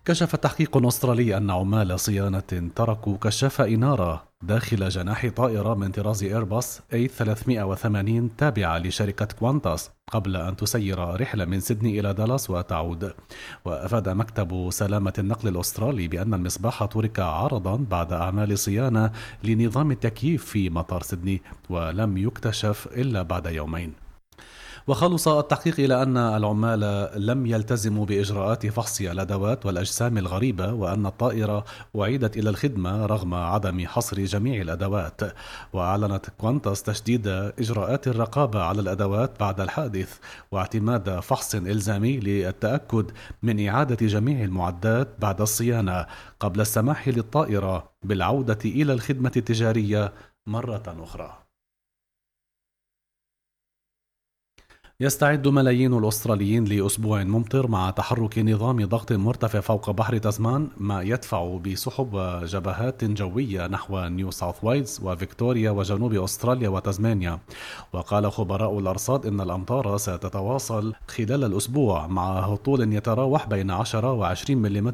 كشف تحقيق أسترالي أن عمال صيانة تركوا كشاف إنارة داخل جناح طائرة من طراز إيرباص A380 تابعة لشركة كوانتاس قبل أن تسير رحلة من سيدني إلى دالاس وتعود. وأفاد مكتب سلامة النقل الأسترالي بأن المصباح ترك عارضا بعد أعمال صيانة لنظام التكييف في مطار سيدني، ولم يكتشف إلا بعد يومين. وخلص التحقيق إلى أن العمال لم يلتزموا بإجراءات فحص الأدوات والأجسام الغريبة، وأن الطائرة أعيدت إلى الخدمة رغم عدم حصر جميع الأدوات. وأعلنت كوانتاس تشديد إجراءات الرقابة على الأدوات بعد الحادث، واعتماد فحص إلزامي للتأكد من إعادة جميع المعدات بعد الصيانة قبل السماح للطائرة بالعودة إلى الخدمة التجارية مرة أخرى. يستعد ملايين الأستراليين لأسبوع ممطر مع تحرك نظام ضغط مرتفع فوق بحر تسمان، ما يدفع بسحب وجبهات جوية نحو نيو ساوث ويلز وفيكتوريا وجنوب أستراليا وتسمانيا. وقال خبراء الأرصاد إن الأمطار ستتواصل خلال الأسبوع مع هطول يتراوح بين 10 و20 ملم